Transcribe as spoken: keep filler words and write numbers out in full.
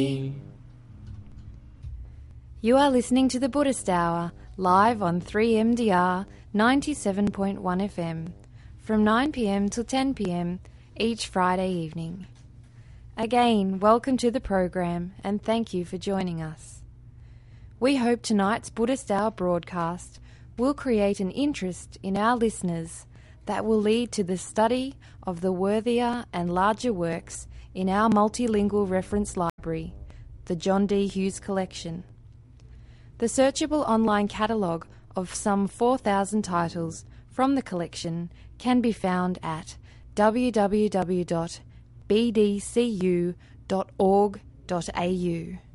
You are listening to the Buddhist Hour, live on three M D R ninety-seven point one F M, from nine p m till ten p m each Friday evening. Again, welcome to the program and thank you for joining us. We hope tonight's Buddhist Hour broadcast will create an interest in our listeners that will lead to the study of the worthier and larger works in our multilingual reference library, the John D. Hughes Collection. The searchable online catalogue of some four thousand titles from the collection can be found at w w w dot b d c u dot org dot a u.